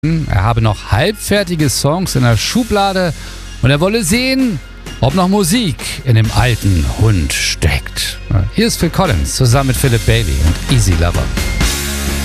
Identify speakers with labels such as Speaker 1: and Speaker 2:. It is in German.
Speaker 1: Er habe noch halbfertige Songs in der Schublade und er wolle sehen, ob noch Musik in dem alten Hund steckt. Hier ist Phil Collins zusammen mit Philip Bailey und Easy Lover.